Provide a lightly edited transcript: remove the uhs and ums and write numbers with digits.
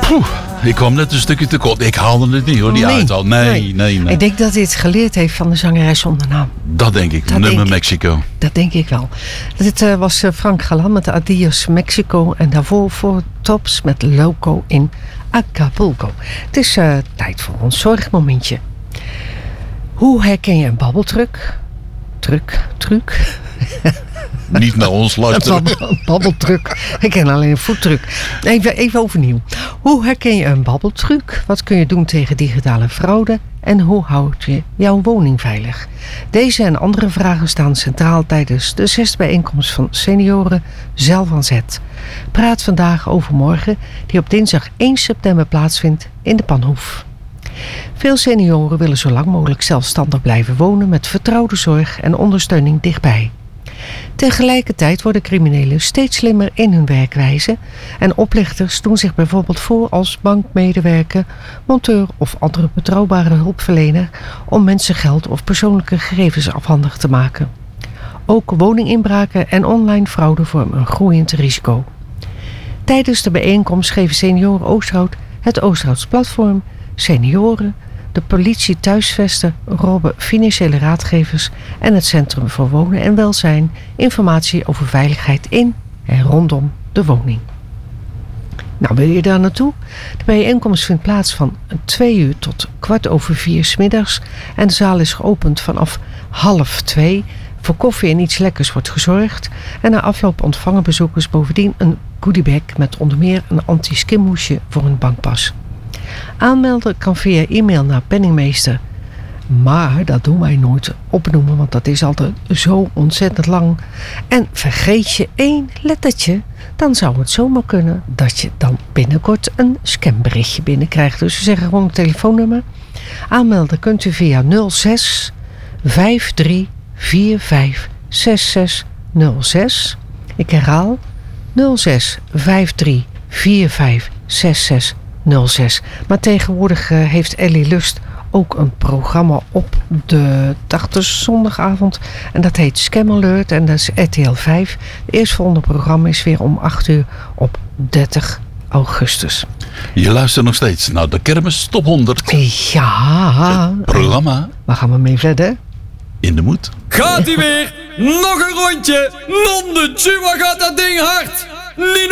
Ik kwam net een stukje tekort. Ik haalde het niet hoor, die uithaal. Nee. Ik denk dat hij het geleerd heeft van de zangeres zonder naam. Dat denk ik. Nummer Mexico. Dat denk ik wel. Dit was Frank Galan met Adios Mexico. En daarvoor voor Tops met Loco in Acapulco. Het is tijd voor ons zorgmomentje. Hoe herken je een babbeltruc? Truc? Niet naar ons luisteren. Een babbeltruc. Ik ken alleen een voettruc. Even overnieuw. Hoe herken je een babbeltruc? Wat kun je doen tegen digitale fraude? En hoe houd je jouw woning veilig? Deze en andere vragen staan centraal tijdens de 6e bijeenkomst van senioren Zelf aan Zet. Praat vandaag over morgen, die op dinsdag 1 september plaatsvindt in de Panhoef. Veel senioren willen zo lang mogelijk zelfstandig blijven wonen met vertrouwde zorg en ondersteuning dichtbij. Tegelijkertijd worden criminelen steeds slimmer in hun werkwijze en oplichters doen zich bijvoorbeeld voor als bankmedewerker, monteur of andere betrouwbare hulpverlener om mensen geld of persoonlijke gegevens afhandig te maken. Ook woninginbraken en online fraude vormen een groeiend risico. Tijdens de bijeenkomst geven Senioren Oosterhout, het Oosterhouts Platform, senioren, de politie thuisvesten, Robben financiële raadgevers en het Centrum voor Wonen en Welzijn informatie over veiligheid in en rondom de woning. Nou, wil je daar naartoe? De bijeenkomst vindt plaats van 2 uur tot 4:15 's middags en de zaal is geopend vanaf 1:30. Voor koffie en iets lekkers wordt gezorgd en na afloop ontvangen bezoekers bovendien een goodiebag met onder meer een anti-skimhoesje voor een bankpas. Aanmelden kan via e-mail naar penningmeester. Maar dat doen wij nooit opnoemen, want dat is altijd zo ontzettend lang. En vergeet je 1 lettertje, dan zou het zomaar kunnen dat je dan binnenkort een scamberichtje binnenkrijgt. Dus we zeggen gewoon een telefoonnummer. Aanmelden kunt u via 06 53 45 6606. Ik herhaal 06 53 45 6606. Maar tegenwoordig heeft Ellie Lust ook een programma op de zondagavond. En dat heet Scam Alert en dat is RTL 5. Het eerstvolgende programma is weer om 8 uur op 30 augustus. Je luistert nog steeds naar de Kermis Top 100. Ja. Het programma. Waar gaan we mee verder? In de moed. Gaat hij weer? Nog een rondje. Nonnetje, wat gaat dat ding hard? Nino.